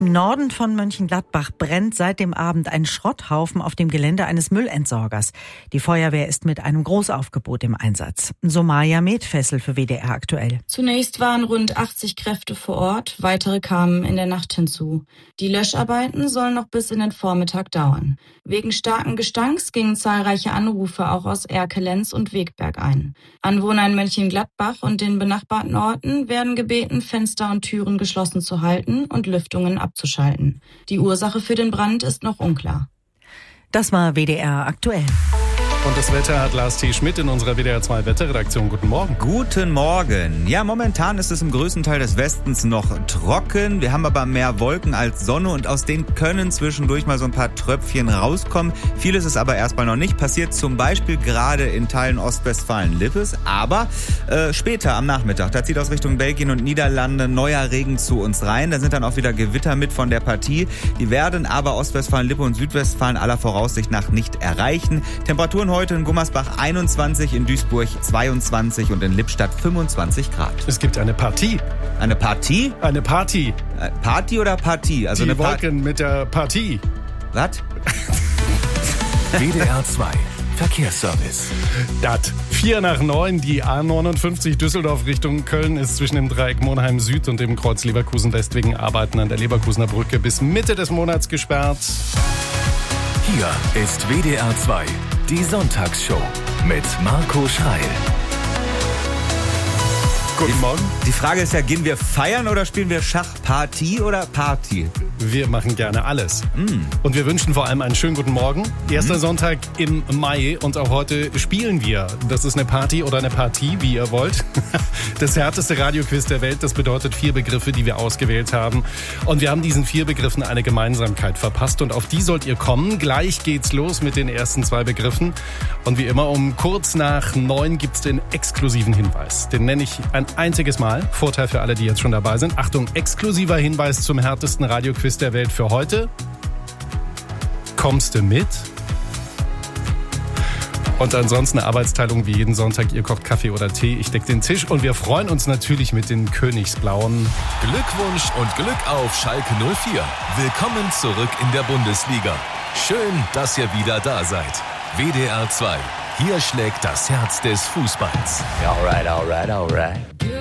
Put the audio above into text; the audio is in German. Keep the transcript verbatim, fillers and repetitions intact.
Im Norden von Mönchengladbach brennt seit dem Abend ein Schrotthaufen auf dem Gelände eines Müllentsorgers. Die Feuerwehr ist mit einem Großaufgebot im Einsatz. Somalia Metfessel für W D R aktuell. Zunächst waren rund achtzig Kräfte vor Ort, weitere kamen in der Nacht hinzu. Die Löscharbeiten sollen noch bis in den Vormittag dauern. Wegen starken Gestanks gingen zahlreiche Anrufe auch aus Erkelenz und Wegberg ein. Anwohner in Mönchengladbach und den benachbarten Orten werden gebeten, Fenster und Türen geschlossen zu halten und Lüftungen abzuschalten. Die Ursache für den Brand ist noch unklar. Das war W D R aktuell. Und das Wetter hat Lars T. Schmidt in unserer W D R zwei Wetterredaktion. Guten Morgen. Guten Morgen. Ja, momentan ist es im größten Teil des Westens noch trocken. Wir haben aber mehr Wolken als Sonne und aus denen können zwischendurch mal so ein paar Tröpfchen rauskommen. Vieles ist aber erstmal noch nicht. Passiert zum Beispiel gerade in Teilen Ostwestfalen-Lippes. Aber äh, später am Nachmittag, da zieht aus Richtung Belgien und Niederlande neuer Regen zu uns rein. Da sind dann auch wieder Gewitter mit von der Partie. Die werden aber Ostwestfalen-Lippe und Südwestfalen aller Voraussicht nach nicht erreichen. Temperaturen heute in Gummersbach einundzwanzig, in Duisburg zweiundzwanzig und in Lippstadt fünfundzwanzig Grad. Es gibt eine Partie. Eine Partie? Eine Party. Äh, Party oder Partie? Also Die eine Wolken Part- mit der Partie. Was? W D R zwei Verkehrsservice. Dat. Vier nach neun, die A neunundfünfzig Düsseldorf Richtung Köln ist zwischen dem Dreieck Monheim Süd und dem Kreuz Leverkusen West wegen Arbeiten an der Leverkusener Brücke bis Mitte des Monats gesperrt. Hier ist W D R zwei, die Sonntagsshow mit Marco Schreil. Guten Morgen. Die Frage ist ja, gehen wir feiern oder spielen wir Schach? Partie oder Party? Wir machen gerne alles. Mm. Und wir wünschen vor allem einen schönen guten Morgen. Erster Mhm. Sonntag im Mai und auch heute spielen wir. Das ist eine Party oder eine Partie, wie ihr wollt. Das härteste Radioquiz der Welt, das bedeutet vier Begriffe, die wir ausgewählt haben. Und wir haben diesen vier Begriffen eine Gemeinsamkeit verpasst und auf die sollt ihr kommen. Gleich geht's los mit den ersten zwei Begriffen. Und wie immer um kurz nach neun gibt's den exklusiven Hinweis. Den nenne ich ein einziges Mal. Vorteil für alle, die jetzt schon dabei sind. Achtung, exklusiver Hinweis zum härtesten Radioquiz der Welt für heute. Kommst du mit? Und ansonsten eine Arbeitsteilung wie jeden Sonntag. Ihr kocht Kaffee oder Tee, ich decke den Tisch. Und wir freuen uns natürlich mit den Königsblauen. Glückwunsch und Glück auf Schalke null vier. Willkommen zurück in der Bundesliga. Schön, dass ihr wieder da seid. W D R zwei. Hier schlägt das Herz des Fußballs. Alright, alright, alright.